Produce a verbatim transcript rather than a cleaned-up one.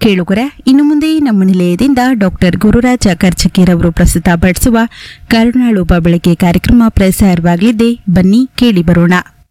ಕೇಳುಗರೆ, ಇನ್ನು ಮುಂದೆ ನಮ್ಮ ನಿಲಯದಿಂದ ಡಾಕ್ಟರ್ ಗುರುರಾಜ ಕರ್ಜಗಿರವರು ಪ್ರಸ್ತುತಪಡಿಸುವ ಕರುಣಾಳುಪ ಬೆಳಗ್ಗೆ ಕಾರ್ಯಕ್ರಮ ಪ್ರಸಾರವಾಗಲಿದೆ. ಬನ್ನಿ ಕೇಳಿ ಬರೋಣ.